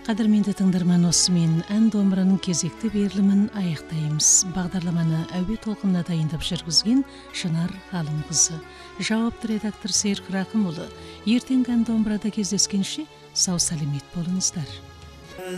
Қадірменді тыңдарман, осымен ән домбыраның кезекті берілімін аяқтаймыз. Бағдарламаны әуе толқынына дайындап жүргізген Шынар Ғалымқызы. Жауапты редактор Серік Рақымұлы. Ертеңгі ән домбырада кездескенше сау саламет болыңыздар.